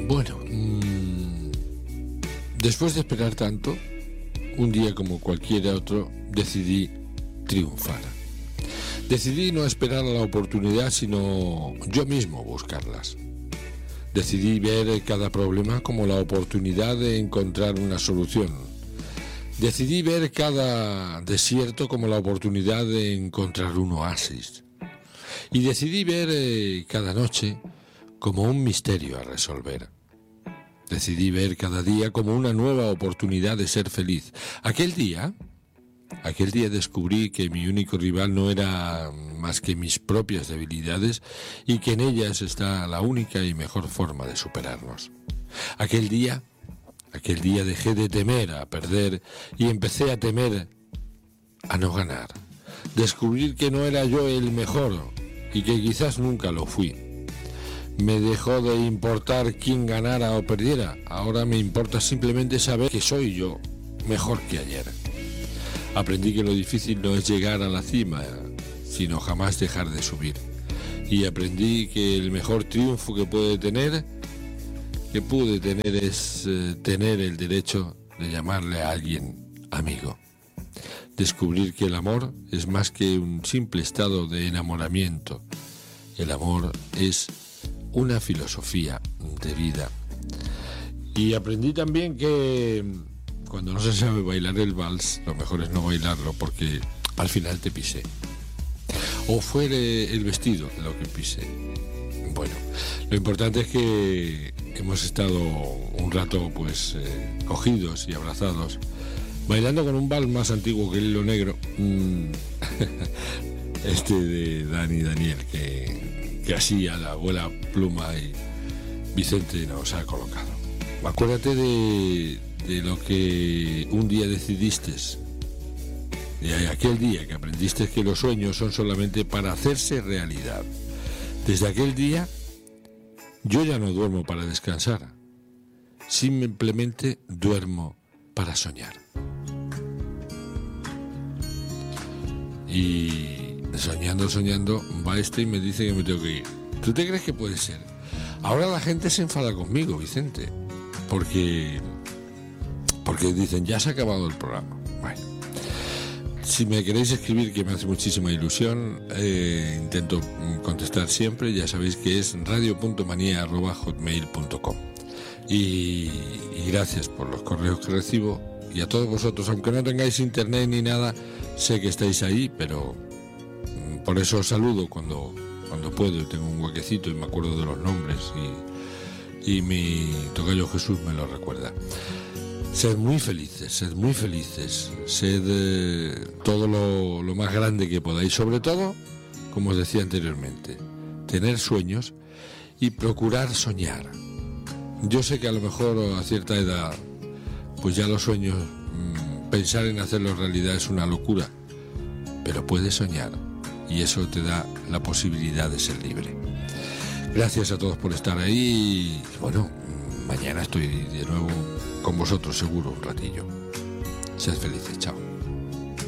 Bueno, después de esperar tanto, un día como cualquier otro, decidí triunfar. Decidí no esperar a la oportunidad, sino yo mismo buscarlas. Decidí ver cada problema como la oportunidad de encontrar una solución. Decidí ver cada desierto como la oportunidad de encontrar un oasis. Y decidí ver cada noche como un misterio a resolver. Decidí ver cada día como una nueva oportunidad de ser feliz. Aquel día descubrí que mi único rival no era más que mis propias debilidades y que en ellas está la única y mejor forma de superarnos. Aquel día dejé de temer a perder y empecé a temer a no ganar. Descubrir que no era yo el mejor y que quizás nunca lo fui. Me dejó de importar quién ganara o perdiera. Ahora me importa simplemente saber que soy yo mejor que ayer. Aprendí que lo difícil no es llegar a la cima, sino jamás dejar de subir. Y aprendí que el mejor triunfo que pude tener es tener el derecho de llamarle a alguien amigo. Descubrir que el amor es más que un simple estado de enamoramiento. El amor es una filosofía de vida. Y aprendí también que cuando no se sabe bailar el vals, lo mejor es no bailarlo porque al final te pisé. O fue el vestido lo que pisé. Bueno, lo importante es que hemos estado un rato cogidos y abrazados, bailando con un vals más antiguo que el hilo negro, de Dani Daniel, que así a la abuela Pluma y Vicente nos ha colocado. Acuérdate de lo que un día decidiste, de aquel día que aprendiste que los sueños son solamente para hacerse realidad. Desde aquel día yo ya no duermo para descansar, simplemente duermo para soñar. Y soñando va y me dice que me tengo que ir. ¿Tú te crees que puede ser? Ahora la gente se enfada conmigo, Vicente, porque dicen, ya se ha acabado el programa. Bueno, si me queréis escribir, que me hace muchísima ilusión, intento contestar siempre. Ya sabéis que es radio.manía@hotmail.com. Y gracias por los correos que recibo. Y a todos vosotros, aunque no tengáis internet ni nada, sé que estáis ahí, pero por eso os saludo cuando puedo y tengo un huequecito y me acuerdo de los nombres y mi tocayo Jesús me lo recuerda. Sed muy felices, sed todo lo más grande que podáis, sobre todo, como os decía anteriormente, tener sueños y procurar soñar. Yo sé que a lo mejor a cierta edad, pues ya los sueños, pensar en hacerlos realidad es una locura, pero puedes soñar y eso te da la posibilidad de ser libre. Gracias a todos por estar ahí y bueno, mañana estoy de nuevo con vosotros seguro un ratillo. Sed felices, chao.